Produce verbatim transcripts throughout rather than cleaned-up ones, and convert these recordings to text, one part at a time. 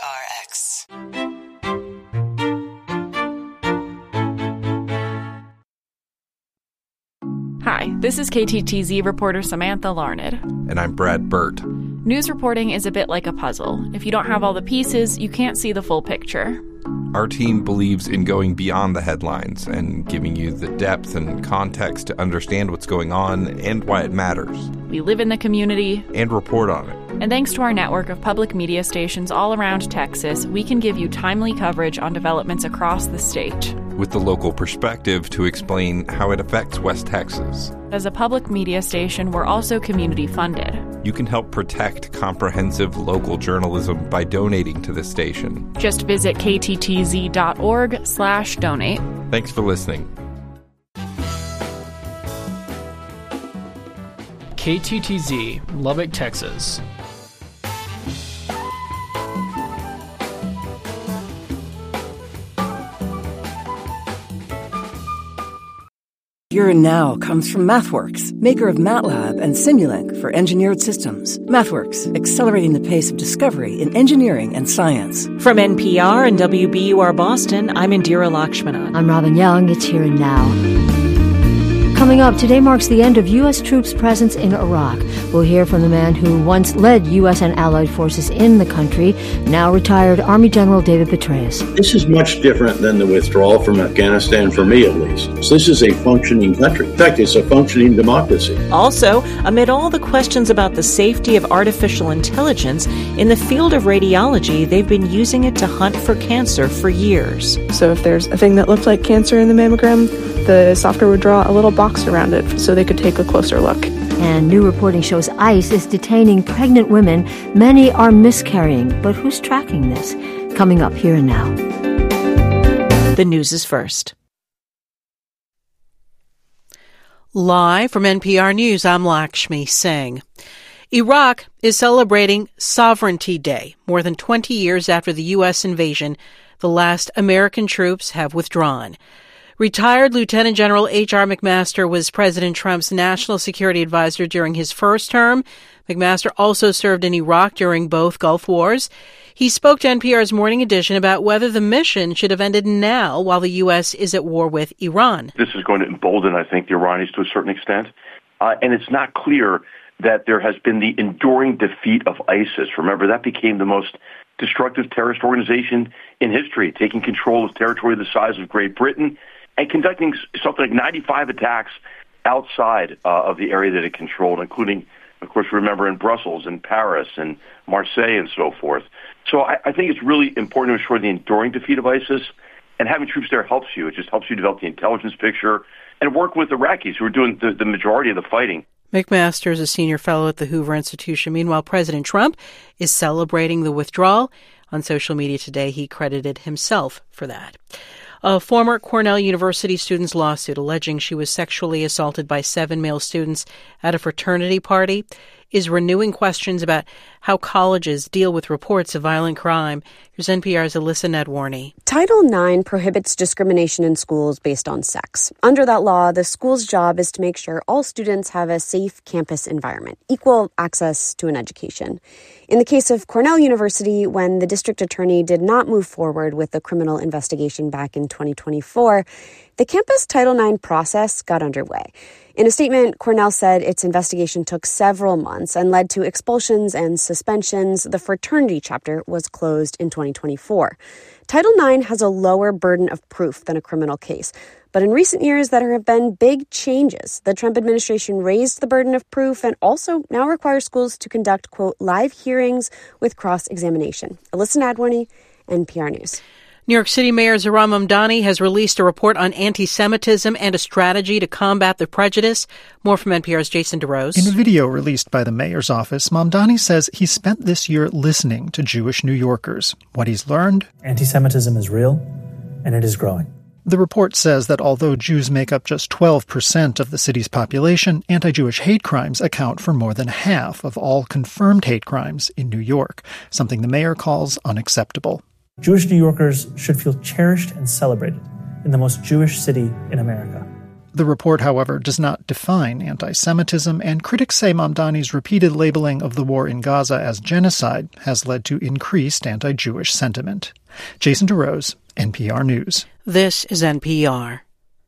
R X. Hi, this is K T T Z reporter Samantha Larned. And I'm Brad Burt. News reporting is a bit like a puzzle. If you don't have all the pieces, you can't see the full picture. Our team believes in going beyond the headlines and giving you the depth and context to understand what's going on and why it matters. We live in the community and report on it. And thanks to our network of public media stations all around Texas, we can give you timely coverage on developments across the state. With the local perspective to explain how it affects West Texas. As a public media station, we're also community funded. You can help protect comprehensive local journalism by donating to this station. Just visit k t t z dot org slash donate. Thanks for listening. K T T Z, Lubbock, Texas. Here and Now comes from MathWorks, maker of MATLAB and Simulink for engineered systems. MathWorks, accelerating the pace of discovery in engineering and science. From N P R and W B U R Boston, I'm Indira Lakshmanan. I'm Robin Young. It's Here and Now. Coming up, today marks the end of U S troops' presence in Iraq. We'll hear from the man who once led U S and allied forces in the country, now retired Army General David Petraeus. This is much different than the withdrawal from Afghanistan, for me at least. So this is a functioning country. In fact, it's a functioning democracy. Also, amid all the questions about the safety of artificial intelligence, in the field of radiology, they've been using it to hunt for cancer for years. So if there's a thing that looked like cancer in the mammogram, the software would draw a little box around it so they could take a closer look. And new reporting shows ICE is detaining pregnant women. Many are miscarrying, but who's tracking this? Coming up Here and Now. The news is first. Live from N P R News, I'm Lakshmi Singh. Iraq is celebrating Sovereignty Day, more than twenty years after the U S invasion. The last American troops have withdrawn. Retired Lieutenant General H R McMaster was President Trump's national security advisor during his first term. McMaster also served in Iraq during both Gulf Wars. He spoke to N P R's Morning Edition about whether the mission should have ended now while the U S is at war with Iran. This is going to embolden, I think, the Iranians to a certain extent. Uh, and it's not clear that there has been the enduring defeat of ISIS. Remember, that became the most destructive terrorist organization in history, taking control of territory the size of Great Britain and conducting something like ninety-five attacks outside uh, of the area that it controlled, including, of course, remember, in Brussels and Paris and Marseille and so forth. So I, I think it's really important to ensure the enduring defeat of ISIS, and having troops there helps you. It just helps you develop the intelligence picture and work with Iraqis who are doing the, the majority of the fighting. McMaster is a senior fellow at the Hoover Institution. Meanwhile, President Trump is celebrating the withdrawal. On social media today, he credited himself for that. A former Cornell University student's lawsuit alleging she was sexually assaulted by seven male students at a fraternity party is renewing questions about how colleges deal with reports of violent crime. Here's N P R's Alyssa Nedwarny. Title nine prohibits discrimination in schools based on sex. Under that law, the school's job is to make sure all students have a safe campus environment, equal access to an education. In the case of Cornell University, when the district attorney did not move forward with the criminal investigation back in twenty twenty-four, the campus Title nine process got underway. In a statement, Cornell said its investigation took several months and led to expulsions and suspensions. The fraternity chapter was closed in twenty twenty-four. Title nine has a lower burden of proof than a criminal case. But in recent years, there have been big changes. The Trump administration raised the burden of proof and also now requires schools to conduct, quote, live hearings with cross-examination. Alyssa Nadwarny, N P R News. New York City Mayor Zohran Mamdani has released a report on anti-Semitism and a strategy to combat the prejudice. More from N P R's Jason DeRose. In a video released by the mayor's office, Mamdani says he spent this year listening to Jewish New Yorkers. What he's learned? Anti-Semitism is real, and it is growing. The report says that although Jews make up just twelve percent of the city's population, anti-Jewish hate crimes account for more than half of all confirmed hate crimes in New York, something the mayor calls unacceptable. Jewish New Yorkers should feel cherished and celebrated in the most Jewish city in America. The report, however, does not define anti-Semitism, and critics say Mamdani's repeated labeling of the war in Gaza as genocide has led to increased anti-Jewish sentiment. Jason DeRose, N P R News. This is N P R.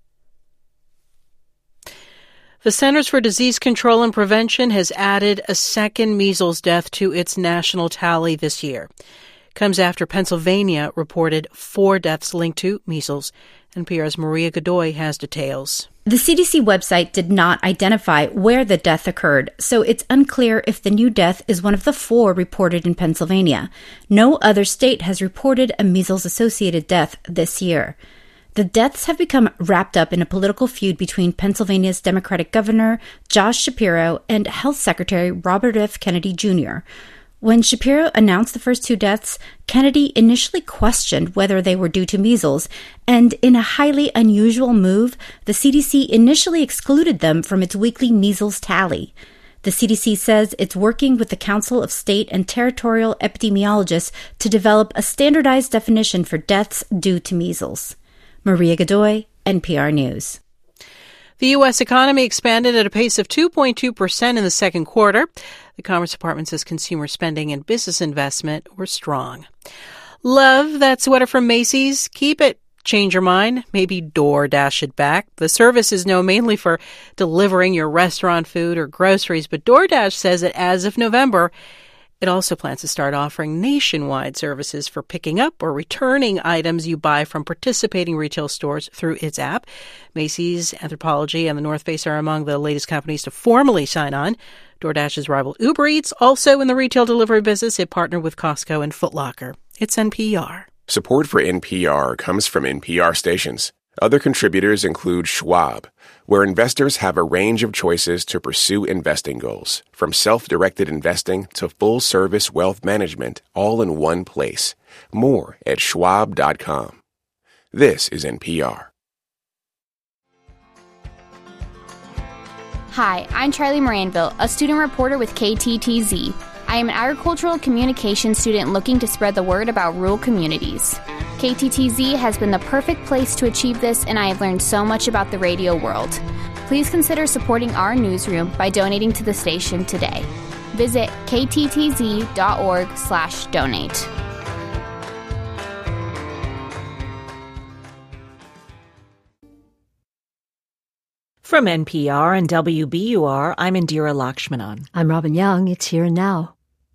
The Centers for Disease Control and Prevention has added a second measles death to its national tally this year. Comes after Pennsylvania reported four deaths linked to measles. N P R's Maria Godoy has details. The C D C website did not identify where the death occurred, so it's unclear if the new death is one of the four reported in Pennsylvania. No other state has reported a measles-associated death this year. The deaths have become wrapped up in a political feud between Pennsylvania's Democratic Governor Josh Shapiro and Health Secretary Robert F. Kennedy Junior When Shapiro announced the first two deaths, Kennedy initially questioned whether they were due to measles, and in a highly unusual move, the C D C initially excluded them from its weekly measles tally. The C D C says it's working with the Council of State and Territorial Epidemiologists to develop a standardized definition for deaths due to measles. Maria Godoy, N P R News. The U S economy expanded at a pace of two point two percent in the second quarter. The Commerce Department says consumer spending and business investment were strong. Love that sweater from Macy's? Keep it. Change your mind? Maybe DoorDash it back. The service is known mainly for delivering your restaurant food or groceries, but DoorDash says that as of November, it also plans to start offering nationwide services for picking up or returning items you buy from participating retail stores through its app. Macy's, Anthropologie, and the North Face are among the latest companies to formally sign on. DoorDash's rival Uber Eats, also in the retail delivery business, it partnered with Costco and Foot Locker. It's N P R. Support for N P R comes from N P R stations. Other contributors include Schwab, where investors have a range of choices to pursue investing goals, from self-directed investing to full-service wealth management, all in one place. More at schwab dot com. This is N P R. Hi, I'm Charlie Moranville, a student reporter with K T T Z. I am an agricultural communication student looking to spread the word about rural communities. K T T Z has been the perfect place to achieve this, and I have learned so much about the radio world. Please consider supporting our newsroom by donating to the station today. Visit k t t z dot org slash donate. From N P R and W B U R, I'm Indira Lakshmanan. I'm Robin Young. It's Here and Now.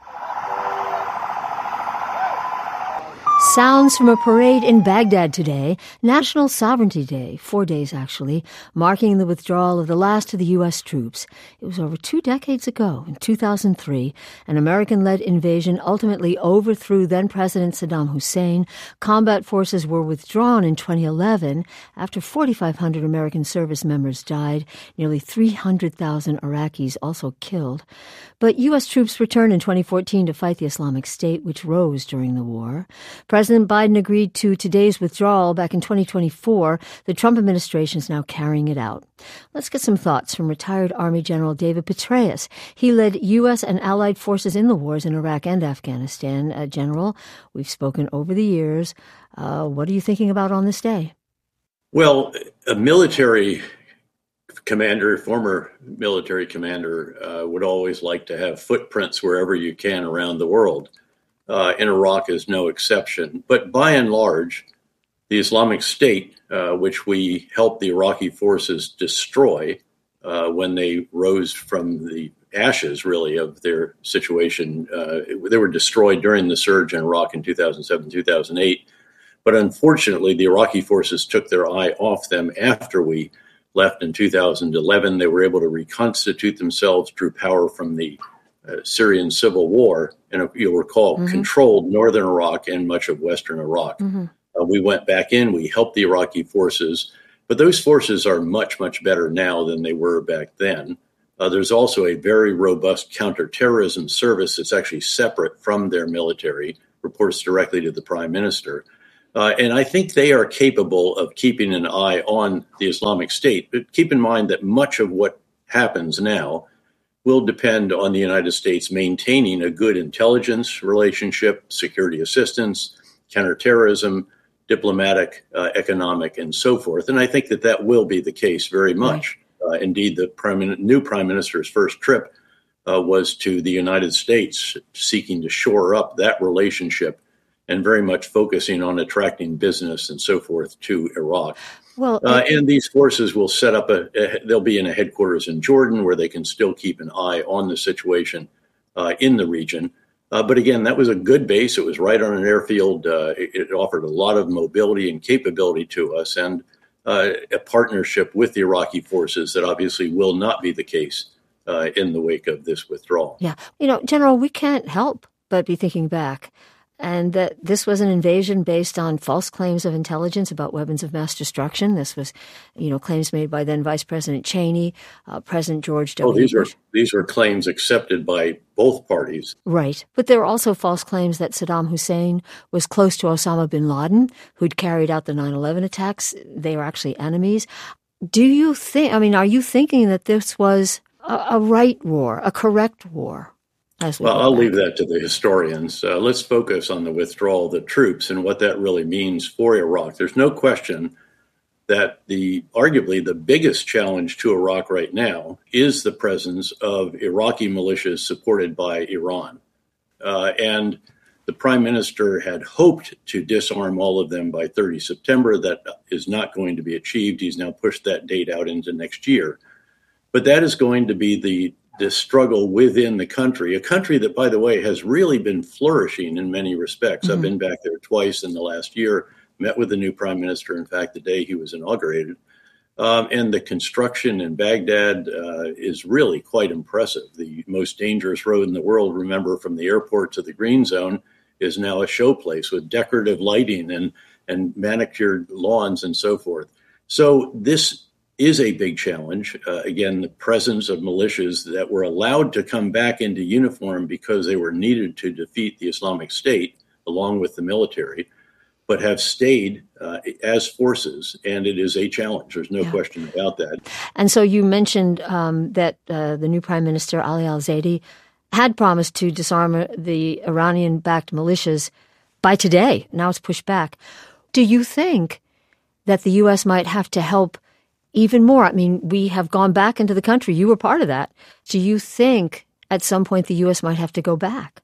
Sounds from a parade in Baghdad today, National Sovereignty Day, four days actually, marking the withdrawal of the last of the U S troops. It was over two decades ago, in two thousand three, an American-led invasion ultimately overthrew then-President Saddam Hussein. Combat forces were withdrawn in twenty eleven after forty-five hundred American service members died, nearly three hundred thousand Iraqis also killed. But U S troops returned in twenty fourteen to fight the Islamic State, which rose during the war. President Biden agreed to today's withdrawal back in twenty twenty-four. The Trump administration is now carrying it out. Let's get some thoughts from retired Army General David Petraeus. He led U S and allied forces in the wars in Iraq and Afghanistan. Uh, General, we've spoken over the years. Uh, what are you thinking about on this day? Well, a military commander, former military commander, uh, would always like to have footprints wherever you can around the world. Uh, and Iraq is no exception. But by and large, the Islamic State, uh, which we helped the Iraqi forces destroy uh, when they rose from the ashes, really, of their situation, uh, they were destroyed during the surge in Iraq in two thousand seven, two thousand eight. But unfortunately, the Iraqi forces took their eye off them after we left in two thousand eleven. They were able to reconstitute themselves, drew power from the uh, Syrian civil war, and you'll recall, mm-hmm. controlled northern Iraq and much of western Iraq. Mm-hmm. Uh, we went back in, we helped the Iraqi forces, but those forces are much, much better now than they were back then. Uh, there's also a very robust counterterrorism service that's actually separate from their military, reports directly to the prime minister. Uh, and I think they are capable of keeping an eye on the Islamic State. But keep in mind that much of what happens now will depend on the United States maintaining a good intelligence relationship, security assistance, counterterrorism, diplomatic, uh, economic, and so forth. And I think that that will be the case very much. Uh, indeed, the prime, new prime minister's first trip uh, was to the United States, seeking to shore up that relationship and very much focusing on attracting business and so forth to Iraq. Well, uh, and these forces will set up a, a, they'll be in a headquarters in Jordan where they can still keep an eye on the situation uh, in the region. Uh, but again, that was a good base. It was right on an airfield. Uh, it, it offered a lot of mobility and capability to us, and uh, a partnership with the Iraqi forces that obviously will not be the case uh, in the wake of this withdrawal. Yeah. You know, General, we can't help but be thinking back, and that this was an invasion based on false claims of intelligence about weapons of mass destruction. This was, you know, claims made by then Vice President Cheney, uh, President George W. Oh, these Bush. are these are claims accepted by both parties. Right. But there were also false claims that Saddam Hussein was close to Osama bin Laden, who'd carried out the nine eleven attacks. They were actually enemies. Do you think, I mean, are you thinking that this was a, a right war, a correct war? Well, I'll leave that to the historians. Uh, let's focus on the withdrawal of the troops and what that really means for Iraq. There's no question that the arguably the biggest challenge to Iraq right now is the presence of Iraqi militias supported by Iran. Uh, and the prime minister had hoped to disarm all of them by the thirtieth of September. That is not going to be achieved. He's now pushed that date out into next year. But that is going to be the this struggle within the country, a country that, by the way, has really been flourishing in many respects. Mm-hmm. I've been back there twice in the last year, met with the new prime minister, in fact, the day he was inaugurated. Um, and the construction in Baghdad uh, is really quite impressive. The most dangerous road in the world, remember, from the airport to the green zone, is now a showplace with decorative lighting and, and manicured lawns and so forth. So this is a big challenge. Uh, again, the presence of militias that were allowed to come back into uniform because they were needed to defeat the Islamic State, along with the military, but have stayed uh, as forces, and it is a challenge. There's no yeah. question about that. And so you mentioned um, that uh, the new Prime Minister, Ali al-Zaidi, had promised to disarm the Iranian-backed militias by today. Now it's pushed back. Do you think that the U S might have to help even more? I mean, we have gone back into the country. You were part of that. Do you think at some point the U S might have to go back?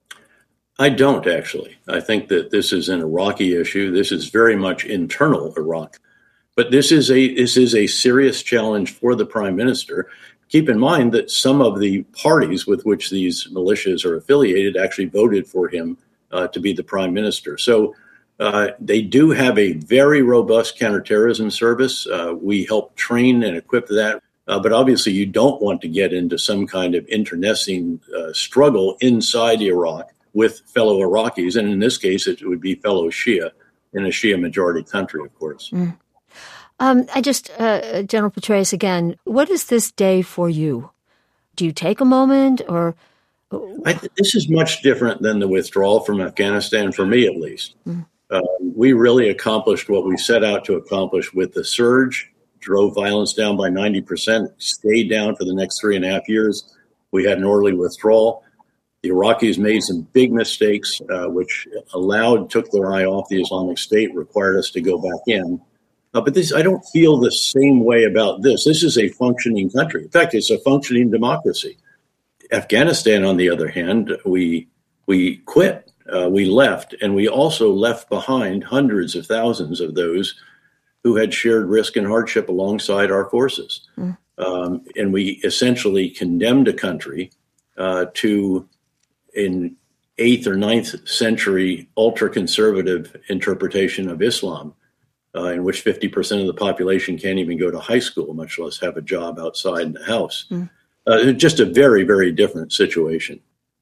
I don't, actually. I think that this is an Iraqi issue. This is very much internal Iraq. But this is a this is a serious challenge for the prime minister. Keep in mind that some of the parties with which these militias are affiliated actually voted for him uh, to be the prime minister. So Uh, they do have a very robust counterterrorism service. Uh, we help train and equip that. Uh, but obviously, you don't want to get into some kind of internecine uh, struggle inside Iraq with fellow Iraqis. And in this case, it would be fellow Shia in a Shia majority country, of course. Mm. Um, I just, uh, General Petraeus, again, what is this day for you? Do you take a moment or? I th- this is much different than the withdrawal from Afghanistan, for me at least. Mm. Uh, we really accomplished what we set out to accomplish with the surge, drove violence down by ninety percent, stayed down for the next three and a half years. We had an orderly withdrawal. The Iraqis made some big mistakes, uh, which allowed, took their eye off the Islamic State, required us to go back in. Uh, but this, I don't feel the same way about this. This is a functioning country. In fact, it's a functioning democracy. Afghanistan, on the other hand, we we quit. Uh, we left, and we also left behind hundreds of thousands of those who had shared risk and hardship alongside our forces. Mm. Um, and we essentially condemned a country uh, to an eighth or ninth century ultra-conservative interpretation of Islam, uh, in which fifty percent of the population can't even go to high school, much less have a job outside the house. Mm. Uh, just a very, very different situation.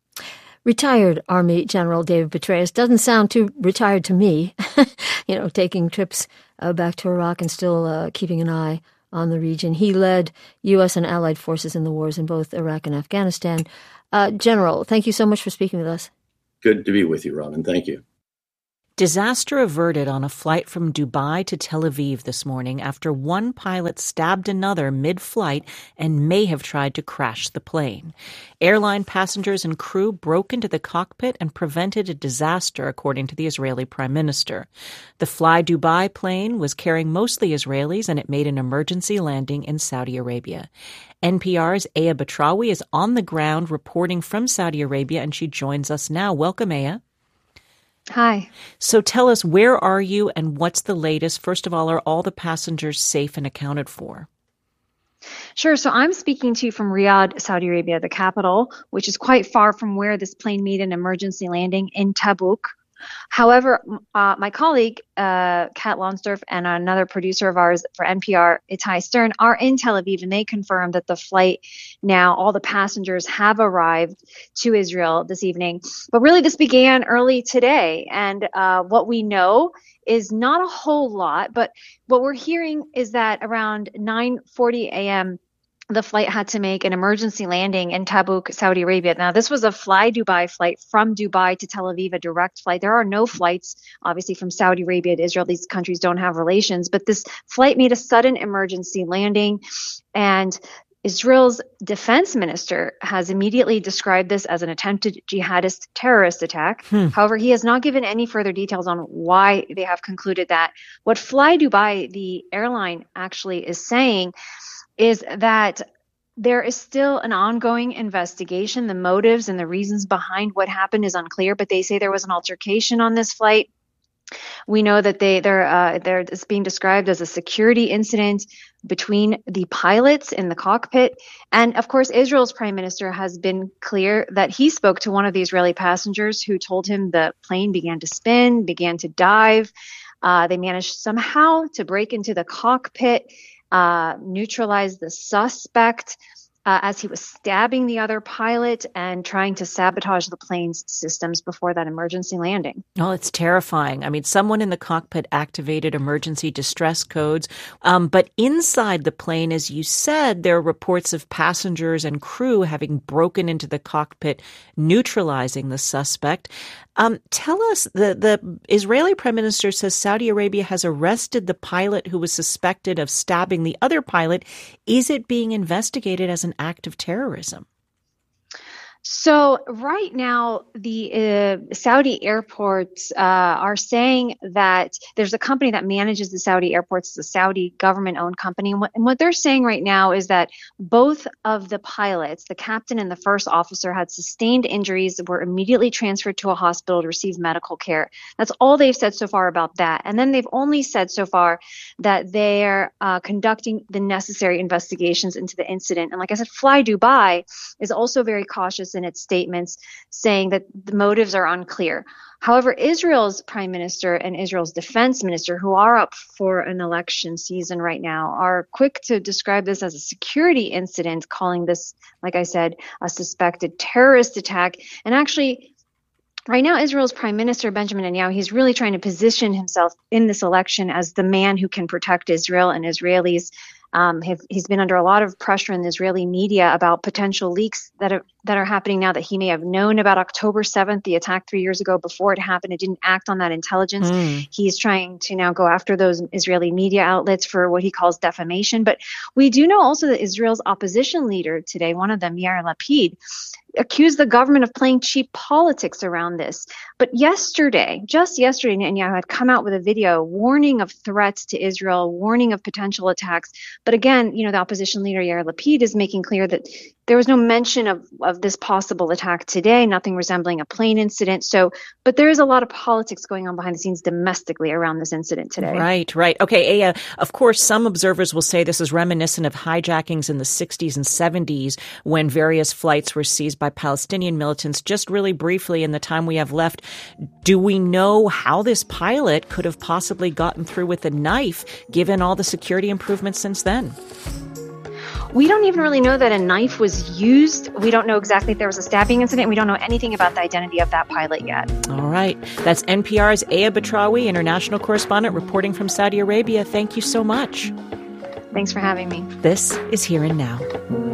Retired Army General David Petraeus doesn't sound too retired to me, you know, taking trips uh, back to Iraq and still uh, keeping an eye on the region. He led U S and allied forces in the wars in both Iraq and Afghanistan. Uh, General, thank you so much for speaking with us. Good to be with you, Robin. Thank you. Disaster averted on a flight from Dubai to Tel Aviv this morning after one pilot stabbed another mid-flight and may have tried to crash the plane. Airline passengers and crew broke into the cockpit and prevented a disaster, according to the Israeli Prime Minister. The Fly Dubai plane was carrying mostly Israelis, and it made an emergency landing in Saudi Arabia. N P R's Aya Batrawi is on the ground reporting from Saudi Arabia, and she joins us now. Welcome, Aya. Hi. So tell us, where are you and what's the latest? First of all, are all the passengers safe and accounted for? Sure. So I'm speaking to you from Riyadh, Saudi Arabia, the capital, which is quite far from where this plane made an emergency landing in Tabuk. However, uh, my colleague, uh, Kat Lonsdorf, and another producer of ours for N P R, Itai Stern, are in Tel Aviv, and they confirmed that the flight now, all the passengers have arrived to Israel this evening. But really, this began early today, and uh, what we know is not a whole lot, but what we're hearing is that around nine forty a.m., the flight had to make an emergency landing in Tabuk, Saudi Arabia. Now, this was a Fly Dubai flight from Dubai to Tel Aviv, a direct flight. There are no flights, obviously, from Saudi Arabia to Israel. These countries don't have relations. But this flight made a sudden emergency landing, and Israel's defense minister has immediately described this as an attempted jihadist terrorist attack. Hmm. However, he has not given any further details on why they have concluded that. What Fly Dubai, the airline, actually is saying is that there is still an ongoing investigation. The motives and the reasons behind what happened is unclear, but they say there was an altercation on this flight. We know that they they're uh, they're it's being described as a security incident between the pilots in the cockpit. And of course, Israel's prime minister has been clear that he spoke to one of the Israeli passengers who told him the plane began to spin, began to dive. Uh, they managed somehow to break into the cockpit, Uh, neutralized the suspect uh, as he was stabbing the other pilot and trying to sabotage the plane's systems before that emergency landing. Oh, it's terrifying. I mean, someone in the cockpit activated emergency distress codes. Um, but inside the plane, as you said, there are reports of passengers and crew having broken into the cockpit, neutralizing the suspect. Um, tell us, the, the Israeli Prime Minister says Saudi Arabia has arrested the pilot who was suspected of stabbing the other pilot. Is it being investigated as an act of terrorism? So right now, the uh, Saudi airports uh, are saying that there's a company that manages the Saudi airports, the Saudi government-owned company. And what, and what they're saying right now is that both of the pilots, the captain and the first officer, had sustained injuries that were immediately transferred to a hospital to receive medical care. That's all they've said so far about that. And then they've only said so far that they're uh, conducting the necessary investigations into the incident. And like I said, Fly Dubai is also very cautious in its statements, saying that the motives are unclear. However, Israel's prime minister and Israel's defense minister, who are up for an election season right now, are quick to describe this as a security incident, calling this, like I said, a suspected terrorist attack. And actually, right now, Israel's prime minister, Benjamin Netanyahu, he's really trying to position himself in this election as the man who can protect Israel and Israelis. Um, have, he's been under a lot of pressure in the Israeli media about potential leaks that are that are happening now that he may have known about October seventh, the attack three years ago before it happened. It didn't act on that intelligence. Mm. He's trying to now go after those Israeli media outlets for what he calls defamation. But we do know also that Israel's opposition leader today, one of them, Yair Lapid, accused the government of playing cheap politics around this. But yesterday, just yesterday, Netanyahu had come out with a video warning of threats to Israel, warning of potential attacks. But again, you know, the opposition leader, Yair Lapid, is making clear that there was no mention of, of this possible attack today, nothing resembling a plane incident. So, but there is a lot of politics going on behind the scenes domestically around this incident today. Right, right. Okay, Aya, of course, some observers will say this is reminiscent of hijackings in the sixties and seventies when various flights were seized by Palestinian militants. Just really briefly, in the time we have left, do we know how this pilot could have possibly gotten through with a knife, given all the security improvements since then? We don't even really know that a knife was used. We don't know exactly if there was a stabbing incident. We don't know anything about the identity of that pilot yet. All right. That's N P R's Aya Batrawi, international correspondent reporting from Saudi Arabia. Thank you so much. Thanks for having me. This is Here and Now.